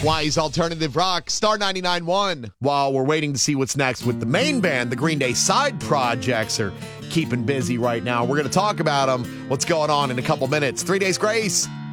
Wise Alternative Rock, Star 99.1. While we're waiting to see what's next with the main band, the Green Day side projects are keeping busy right now. We're going to talk about them, what's going on in a couple minutes. 3 Days Grace.